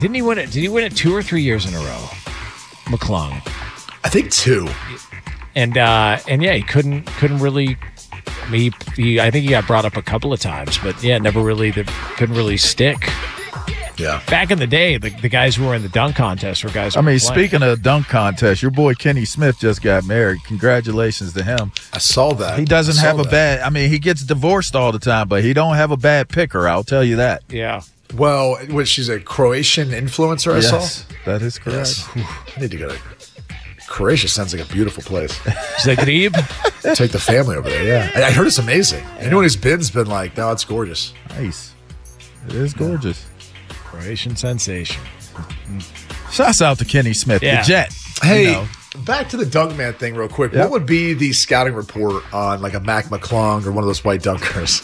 Didn't he win it? Did he win it 2 or 3 years in a row? McClung. I think 2. And yeah, he couldn't really. I mean, I think he got brought up a couple of times, but yeah, never really couldn't really stick. Yeah. Back in the day, the guys who were in the dunk contest were guys. Speaking of dunk contest, your boy Kenny Smith just got married. Congratulations to him. I saw that. He doesn't have a bad. I mean, he gets divorced all the time, but he don't have a bad picker. I'll tell you that. Yeah. Well, she's a Croatian influencer. I saw. That is correct. Yes. I need to go to Croatia. Sounds like a beautiful place. Zagreb. Take the family over there. Yeah, I heard it's amazing. Anyone who's been's been like, no, it's gorgeous. Nice. It is gorgeous. Croatian sensation. Shouts out to Kenny Smith, the Jet. Hey, back to the dunk man thing real quick. Yep. What would be the scouting report on like a Mac McClung or one of those white dunkers?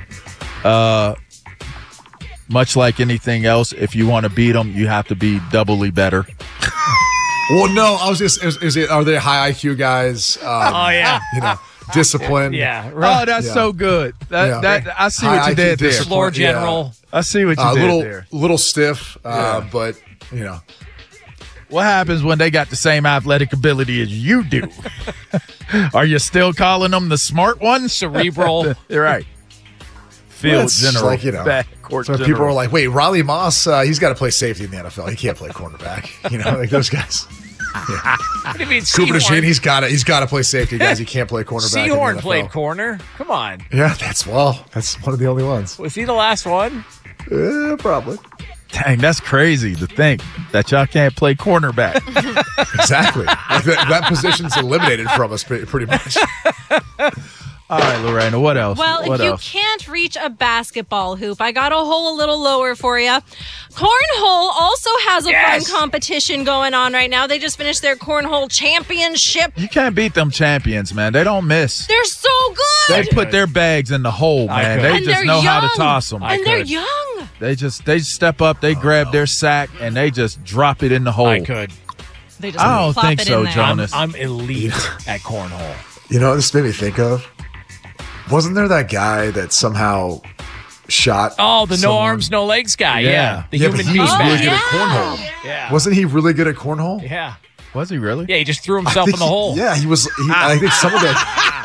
Much like anything else, if you want to beat them, you have to be doubly better. Well, no, I was just, are they high IQ guys? Discipline. Yeah. Right. Oh, that's so good. I see what you did there. Floor general. I see what you did there. Little stiff, but, you know. What happens when they got the same athletic ability as you do? Are you still calling them the smart ones? Cerebral. You're right. Field general. Like, backcourt so general. people are like, wait, Riley Moss, he's got to play safety in the NFL. He can't play cornerback. You know, like those guys. Yeah. What do you mean, Cooper DeJean, he's got to play safety, guys. He can't play cornerback. Seahorn played corner. Come on. Yeah, that's one of the only ones. Was he the last one? Probably. Dang, that's crazy to think that y'all can't play cornerback. Exactly. Like that position's eliminated from us pretty much. All right, Lorena, what else? Well, what if you else? can't reach a basketball hoop, I got a hole a little lower for you. Cornhole also has a fun competition going on right now. They just finished their Cornhole Championship. You can't beat them champions, man. They don't miss. They're so good. They put their bags in the hole, man. They And just they're know how to young. toss them. And they're young. They step up, they grab their sack, and they just drop it in the hole. I could. They just I don't plop think it so, in there. Jonas. I'm elite at cornhole. You know what this made me think of? Wasn't there that guy that somehow shot? Oh, the no arms, no legs guy. Yeah. The but human he was being really bag. good at cornhole. Yeah. Wasn't he really good at cornhole? Yeah. Was he really? Yeah, he just threw himself in the hole. Yeah, he was. I think some of the.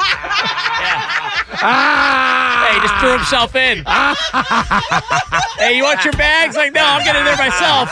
Hey, he just threw himself in. Hey, you want your bags? Like, no, I'll get in there myself.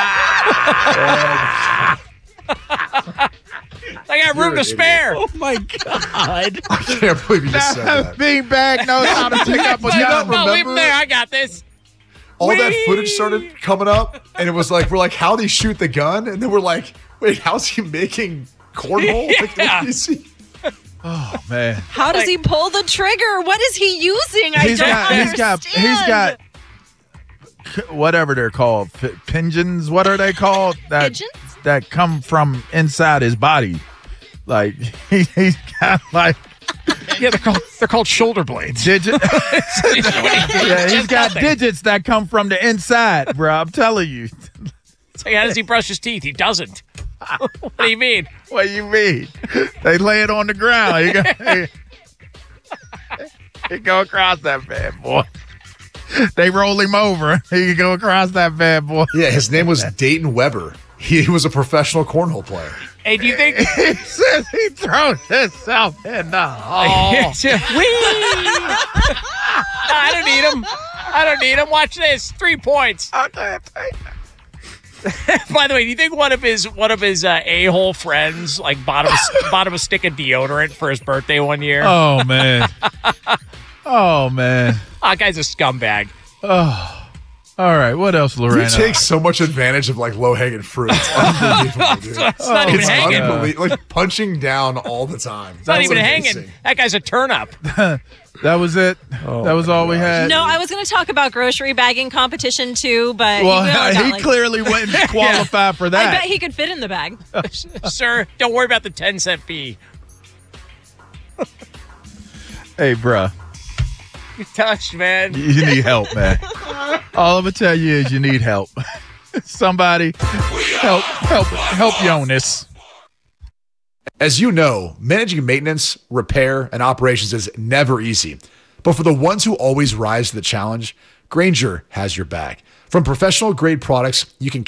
I got room to spare. Oh, my God. I can't believe you just said that. Beanbag knows how to pick up a gun. No, leave him there. I got this. All that footage started coming up, and it was like, we're like, how'd he shoot the gun? And then we're like, wait, how's he making cornhole? Like, what do you see? Oh, man. How does he pull the trigger? What is he using? I don't understand. He's got whatever they're called. Pigeons? What are they called? Pigeons? That come from inside his body. Like, he's got like... Yeah, they're called shoulder blades. Yeah, he's got digits that come from the inside, bro. I'm telling you. It's like, how does he brush his teeth? He doesn't. What do you mean? What do you mean? They lay it on the ground. He go across that bad boy. They roll him over. He can go across that bad boy. Yeah, his name was Dayton Weber. He was a professional cornhole player. Hey, do you think he says he throws himself in the hole? I don't need him. I don't need him. Watch this. 3 points. Okay. By the way, do you think one of his a-hole friends like bought him a stick of deodorant for his birthday one year? Oh man. Oh man. That guy's a scumbag. Oh. All right, what else, Lorena? You take so much advantage of like low-hanging fruit. It's unbelievable, dude. It's not even hanging. Like punching down all the time. It's not even hanging. That guy's a turn-up. That was it. That was all we had. No, I was going to talk about grocery bagging competition too, but he clearly wouldn't qualify for that. I bet he could fit in the bag. Sir, don't worry about the 10-cent fee. Hey, bruh. You touched, man. You need help, man. All I'm gonna tell you is you need help. Somebody help Jonas. As you know, managing maintenance, repair, and operations is never easy. But for the ones who always rise to the challenge, Grainger has your back. From professional grade products you can